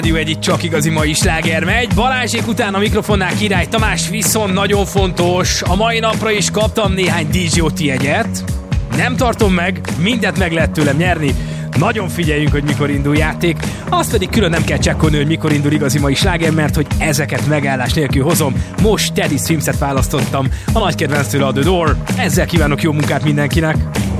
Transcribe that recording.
Egy csak igazi mai sláger megy. Balázsék után a mikrofonnál Király Tamás, viszont nagyon fontos, a mai napra is kaptam néhány DJ-t jegyet. Nem tartom meg, mindent meg lehet tőlem nyerni. Nagyon figyeljünk, hogy mikor indul játék. Azt pedig külön nem kell csekkolni, hogy mikor indul igazi mai sláger, mert hogy ezeket megállás nélkül hozom. Most Teddy Swims-et választottam, a nagy kedvenctől a The Door. Ezzel kívánok jó munkát mindenkinek.